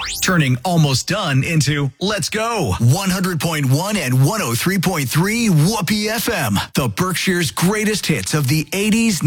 Turning almost done into let's go. 100.1 and 103.3 Whoopee FM, the Berkshire's greatest hits of the 80s,